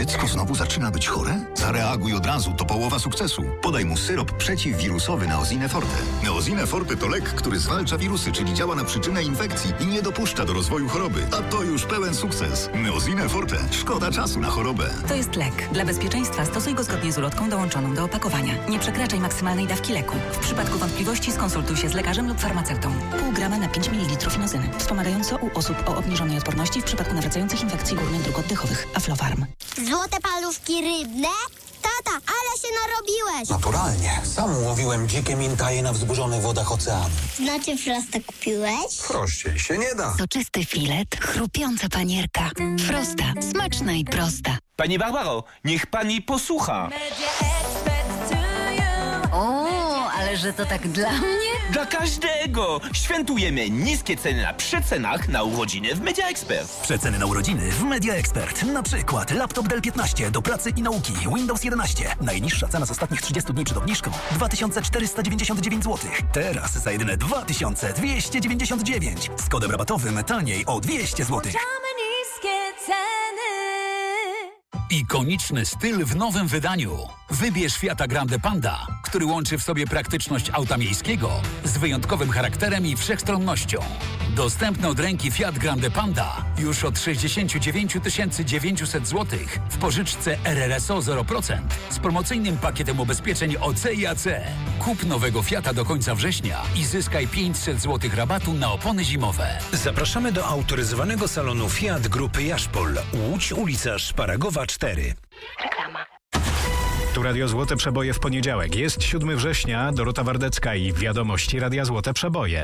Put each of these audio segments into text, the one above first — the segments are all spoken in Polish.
dziecko znowu zaczyna być chore? Zareaguj od razu, to połowa sukcesu. Podaj mu syrop przeciwwirusowy Neosine Forte. Neosine Forte to lek, który zwalcza wirusy, czyli działa na przyczynę infekcji i nie dopuszcza do rozwoju choroby. A to już pełen sukces. Neosine Forte. Szkoda czasu na chorobę. To jest lek. Dla bezpieczeństwa stosuj go zgodnie z ulotką dołączoną do opakowania. Nie przekraczaj maksymalnej dawki leku. W przypadku wątpliwości skonsultuj się z lekarzem lub farmaceutą. Pół grama na 5 ml inozyny. Wspomagająco u osób o obniżonej odporności w przypadku nawracających infekcji górnych dróg oddechowych. Aflofarm. Złote paluszki rybne? Tata, ale się narobiłeś! Naturalnie. Sam łowiłem dzikie mintaje na wzburzonych wodach oceanu. Znaczy Frosta kupiłeś? Prościej się nie da. Soczysty filet, chrupiąca panierka. Frosta. Smaczna i prosta. Pani Barbaro, niech pani posłucha. O, ale że to tak dla mnie? Dla każdego! Świętujemy niskie ceny na przecenach na urodziny w Media Expert. Przeceny na urodziny w Media Expert. Na przykład laptop Dell 15 do pracy i nauki, Windows 11. Najniższa cena z ostatnich 30 dni przed obniżką 2499 zł. Teraz za jedyne 2299. Z kodem rabatowym taniej o 200 zł. Ikoniczny styl w nowym wydaniu. Wybierz Fiata Grande Panda, który łączy w sobie praktyczność auta miejskiego z wyjątkowym charakterem i wszechstronnością. Dostępny od ręki Fiat Grande Panda już od 69 900 zł w pożyczce RRSO 0% z promocyjnym pakietem ubezpieczeń OC i AC. Kup nowego Fiata do końca września i zyskaj 500 zł rabatu na opony zimowe. Zapraszamy do autoryzowanego salonu Fiat Grupy Jaszpol. Łódź, ulica Szparagowa 4. Reklama. Tu Radio Złote Przeboje w poniedziałek. Jest 7 września, Dorota Wardecka i wiadomości Radia Złote Przeboje.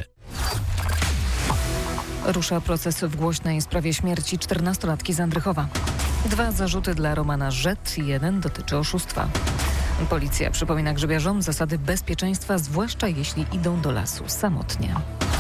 Rusza proces w głośnej sprawie śmierci 14-latki z Andrychowa. 2 zarzuty dla Romana Rzet, 1 dotyczy oszustwa. Policja przypomina grzebiarzom zasady bezpieczeństwa, zwłaszcza jeśli idą do lasu samotnie.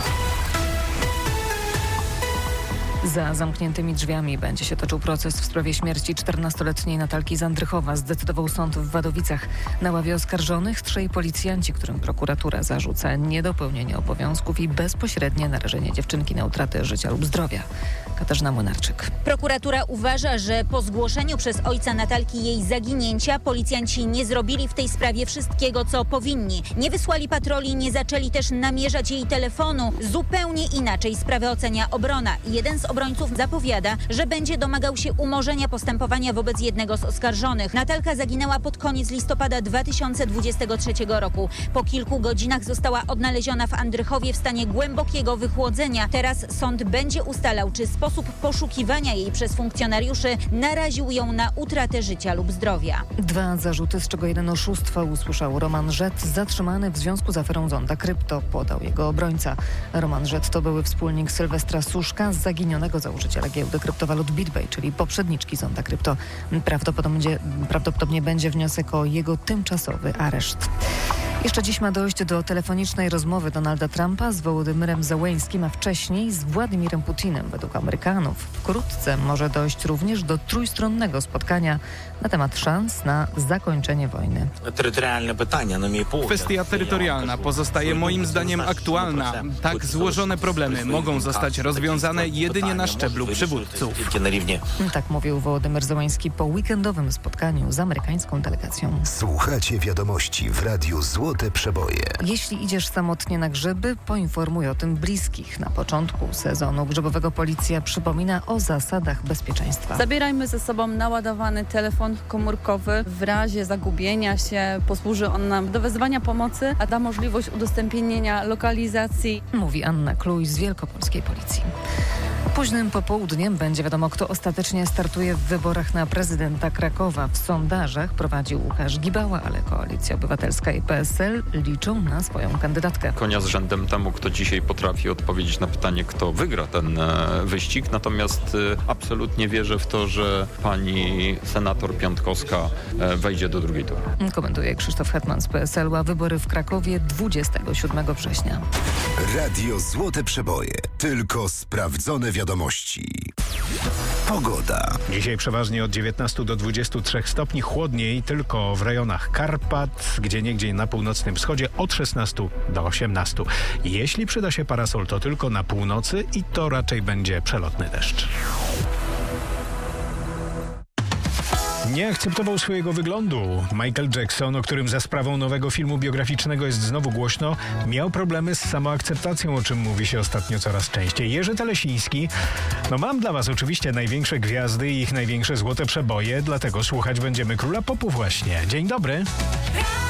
Za zamkniętymi drzwiami będzie się toczył proces w sprawie śmierci 14-letniej Natalki z Andrychowa. Zdecydował sąd w Wadowicach. Na ławie oskarżonych 3 policjanci, którym prokuratura zarzuca niedopełnienie obowiązków i bezpośrednie narażenie dziewczynki na utratę życia lub zdrowia. Katarzyna Młynarczyk. Prokuratura uważa, że po zgłoszeniu przez ojca Natalki jej zaginięcia policjanci nie zrobili w tej sprawie wszystkiego, co powinni. Nie wysłali patroli, nie zaczęli też namierzać jej telefonu. Zupełnie inaczej sprawę ocenia obrona. Jeden z obrońców zapowiada, że będzie domagał się umorzenia postępowania wobec jednego z oskarżonych. Natalka zaginęła pod koniec listopada 2023 roku. Po kilku godzinach została odnaleziona w Andrychowie w stanie głębokiego wychłodzenia. Teraz sąd będzie ustalał, czy sposób poszukiwania jej przez funkcjonariuszy naraził ją na utratę życia lub zdrowia. 2 zarzuty, z czego 1 oszustwa, usłyszał Roman Rzet, zatrzymany w związku z aferą Zonda Krypto, podał jego obrońca. Roman Rzet to były wspólnik Sylwestra Suszka, zaginionego założyciela giełdy kryptowalut BitBay, czyli poprzedniczki Zonda Krypto. Prawdopodobnie będzie wniosek o jego tymczasowy areszt. Jeszcze dziś ma dojść do telefonicznej rozmowy Donalda Trumpa z Wołodymyrem Zełeńskim, a wcześniej z Władimirem Putinem. Według Amerykanów wkrótce może dojść również do trójstronnego spotkania na temat szans na zakończenie wojny. Kwestia terytorialna pozostaje moim zdaniem aktualna. Tak złożone problemy mogą zostać rozwiązane jedynie na szczeblu przywódców. Tak mówił Wołodymyr Zełeński po weekendowym spotkaniu z amerykańską delegacją. Słuchacie wiadomości w Radiu Złote Przeboje. Jeśli idziesz samotnie na grzyby, poinformuj o tym bliskich. Na początku sezonu grzybowego policja przypomina o zasadach bezpieczeństwa. Zabierajmy ze sobą naładowany telefon komórkowy. W razie zagubienia się posłuży on nam do wezwania pomocy, a da możliwość udostępnienia lokalizacji. Mówi Anna Kluj z Wielkopolskiej Policji. Późnym popołudniem będzie wiadomo, kto ostatecznie startuje w wyborach na prezydenta Krakowa. W sondażach prowadzi Łukasz Gibała, ale Koalicja Obywatelska i PSL liczą na swoją kandydatkę. Konia z rzędem temu, kto dzisiaj potrafi odpowiedzieć na pytanie, kto wygra ten wyścig. Natomiast absolutnie wierzę w to, że pani senator Piątkowska wejdzie do drugiej tury. Komentuje Krzysztof Hetman z PSL-u, a wybory w Krakowie 27 września. Radio Złote Przeboje. Tylko sprawdzone wiadomości. Pogoda. Dzisiaj przeważnie od 19 do 23 stopni, chłodniej tylko w rejonach Karpat, gdzieniegdzie na północnym wschodzie od 16 do 18. Jeśli przyda się parasol, to tylko na północy i to raczej będzie przelotny deszcz. Nie akceptował swojego wyglądu. Michael Jackson, o którym za sprawą nowego filmu biograficznego jest znowu głośno, miał problemy z samoakceptacją, o czym mówi się ostatnio coraz częściej. Jerzy Telesiński. Mam dla was oczywiście największe gwiazdy i ich największe złote przeboje, dlatego słuchać będziemy Króla Popu właśnie. Dzień dobry.